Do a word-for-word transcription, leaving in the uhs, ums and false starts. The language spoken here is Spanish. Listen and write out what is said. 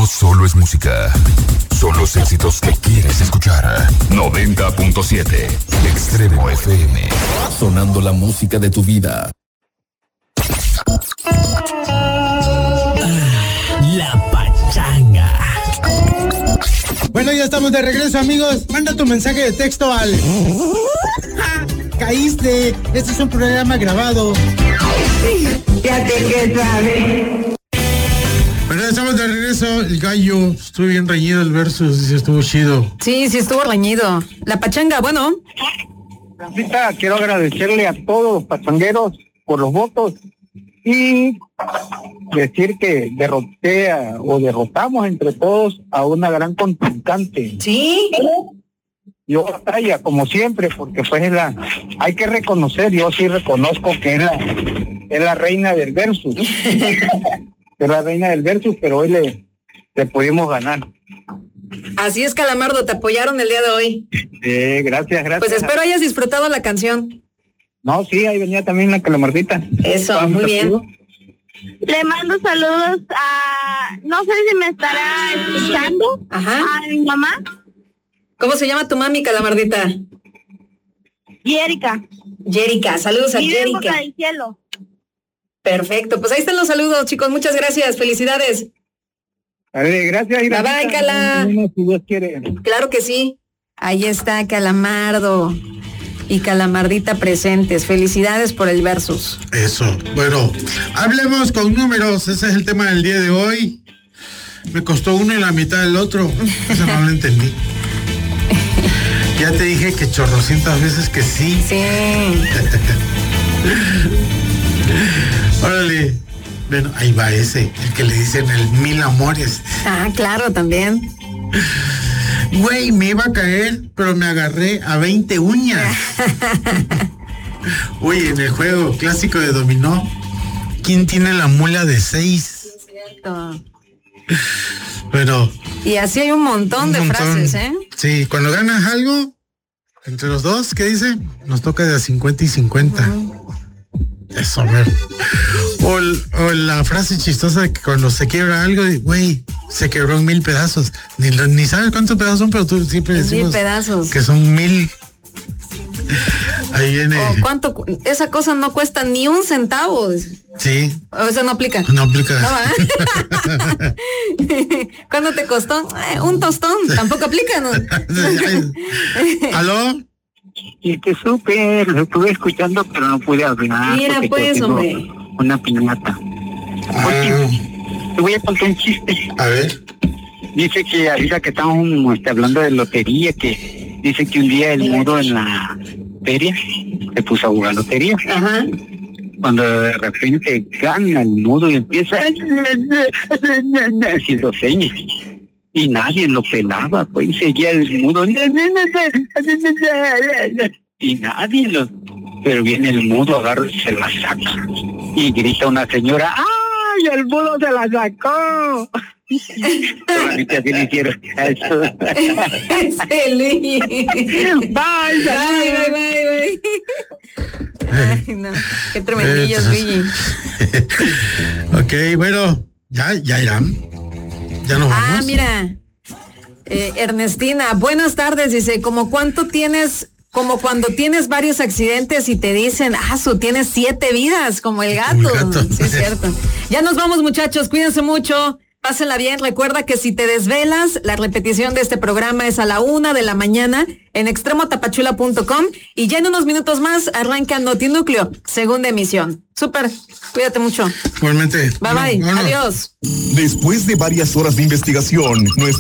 No solo es música, son los éxitos que quieres escuchar. noventa punto siete Extremo F M. Sonando la música de tu vida. La pachanga. Bueno, ya estamos de regreso, amigos. Manda tu mensaje de texto al... Caíste. Este es un programa grabado. Ya te que sabes. Bueno, estamos de regreso. El gallo, estuvo bien reñido el versus, sí estuvo chido. Sí, sí estuvo reñido. La pachanga, bueno. Francita, quiero agradecerle a todos los pachangueros por los votos y decir que derroté a, o derrotamos entre todos a una gran contrincante. Sí. Yo batalla, como siempre, porque fue la... Hay que reconocer, yo sí reconozco que es la, es la reina del versus. Es la reina del versus, pero hoy le, le pudimos ganar. Así es, Calamardo, te apoyaron el día de hoy. Eh, gracias, gracias. Pues espero hayas disfrutado la canción. No, sí, ahí venía también la Calamardita. Eso, muy bien. Le mando saludos a... No sé si me estará escuchando. Ajá. A mi mamá. ¿Cómo se llama tu mami, Calamardita? Yérica. Yérica, saludos a Yérica. Boca del Cielo. Perfecto, pues ahí están los saludos, chicos. Muchas gracias, felicidades. Vale, gracias. Bye bye, Cala. Si Dios quiere. Claro que sí. Ahí está Calamardo y Calamardita presentes. Felicidades por el versus. Eso. Bueno, hablemos con números. Ese es el tema del día de hoy. Me costó uno y la mitad del otro. Eso no lo entendí. Ya te dije que chorrocientas veces que sí. Sí. Órale. Bueno, ahí va ese, el que le dicen el mil amores. Ah, claro, también. Güey, me iba a caer, pero me agarré a veinte uñas. Uy, en el juego clásico de dominó, ¿quién tiene la mula de seis? Es cierto. Pero... Y así hay un montón un de montón. frases, ¿eh? Sí, cuando ganas algo, entre los dos, ¿qué dice? Nos toca de a cincuenta y cincuenta. Uh-huh. Eso, a ver. O, o la frase chistosa de que cuando se quiebra algo, güey, se quebró en mil pedazos. Ni, ni sabes cuántos pedazos son, pero tú siempre decimos mil pedazos. Que son mil. Ahí viene. O cuánto, esa cosa no cuesta ni un centavo. Sí. O eso no aplica. No aplica. No, ¿eh? ¿Cuánto te costó? Eh, un tostón. Tampoco aplica, ¿no? ¿Aló? Y que supe, lo estuve escuchando, pero no pude hablar. Mira, pues, hombre. Una piñata. Ah. Oye, te voy a contar un chiste. A ver. Dice que ahorita que estamos este, hablando de lotería, que dice que un día el mudo en la feria se puso a jugar lotería. Ajá. Cuando de repente gana el mudo y empieza haciendo señas. Y nadie lo pelaba, pues, y seguía el mudo. Y nadie lo... Pero viene el mudo, agarra y se la saca. Y grita una señora, ¡ay, el mudo se la sacó! Ahorita sí le hicieron eso. Ese Luis. Bye, bye, bye, bye, bye. Ay, no. Qué tremendillos, Luigi. Ok, bueno, ya, ya irán. Ya nos vamos. Ah, mira. Eh, Ernestina, buenas tardes. Dice, ¿como cuánto tienes? Como cuando tienes varios accidentes y te dicen, ah, su tienes siete vidas, como el gato. Como el gato. Sí, es cierto. Ya nos vamos, muchachos. Cuídense mucho. Pásenla bien. Recuerda que si te desvelas, la repetición de este programa es a la una de la mañana en extremo tapachula punto com y ya en unos minutos más arranca Notinúcleo, segunda emisión. Súper. Cuídate mucho. Igualmente. Bye, bye. No, no. Adiós. Después de varias horas de investigación, nuestra